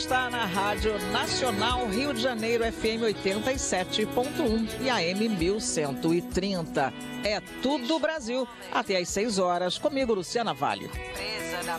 está na Rádio Nacional Rio de Janeiro, FM 87.1 e AM 1130. É tudo Brasil. Até às 6 horas, comigo, Luciana Vale.